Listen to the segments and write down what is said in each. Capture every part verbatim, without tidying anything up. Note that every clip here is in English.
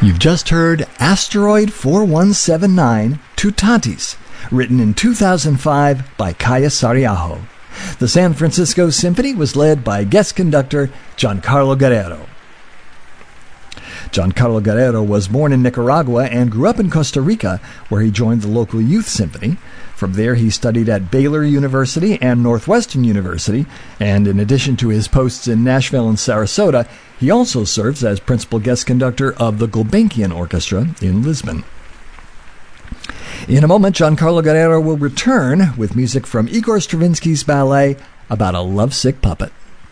You've just heard Asteroid four one seven nine, Tutantes, written in two thousand five by Kaya Sariaho. The San Francisco Symphony was led by guest conductor Giancarlo Guerrero. Giancarlo Guerrero was born in Nicaragua and grew up in Costa Rica, where he joined the local youth symphony. From there, he studied at Baylor University and Northwestern University, and in addition to his posts in Nashville and Sarasota, he also serves as principal guest conductor of the Gulbenkian Orchestra in Lisbon. In a moment, Giancarlo Guerrero will return with music from Igor Stravinsky's ballet about a lovesick puppet.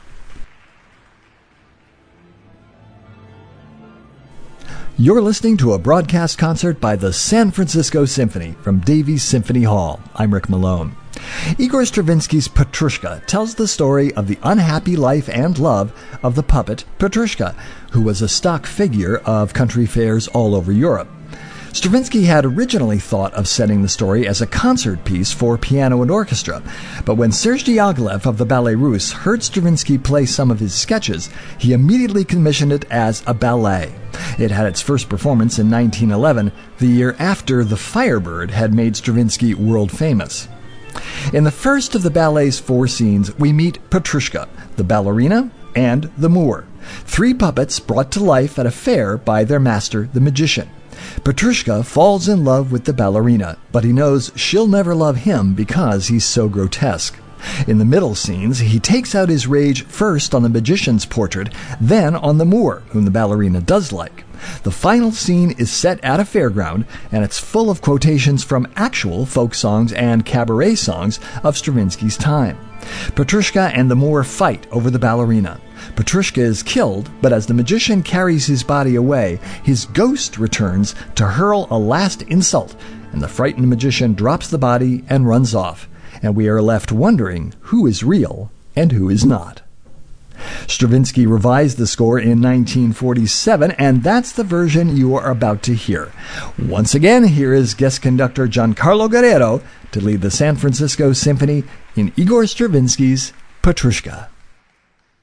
You're listening to a broadcast concert by the San Francisco Symphony from Davies Symphony Hall. I'm Rick Malone. Igor Stravinsky's Petrushka tells the story of the unhappy life and love of the puppet Petrushka, who was a stock figure of country fairs all over Europe. Stravinsky had originally thought of setting the story as a concert piece for piano and orchestra, but when Serge Diaghilev of the Ballet Russe heard Stravinsky play some of his sketches, he immediately commissioned it as a ballet. It had its first performance in nineteen eleven, the year after The Firebird had made Stravinsky world famous. In the first of the ballet's four scenes, we meet Petrushka, the ballerina, and the Moor, three puppets brought to life at a fair by their master, the magician. Petrushka falls in love with the ballerina, but he knows she'll never love him because he's so grotesque. In the middle scenes, he takes out his rage first on the magician's portrait, then on the Moor, whom the ballerina does like. The final scene is set at a fairground, and it's full of quotations from actual folk songs and cabaret songs of Stravinsky's time. Petrushka and the Moor fight over the ballerina. Petrushka is killed, but as the magician carries his body away, his ghost returns to hurl a last insult, and the frightened magician drops the body and runs off, and we are left wondering who is real and who is not. Stravinsky revised the score in nineteen forty-seven, and that's the version you are about to hear. Once again, here is guest conductor Giancarlo Guerrero to lead the San Francisco Symphony in Igor Stravinsky's Petrushka.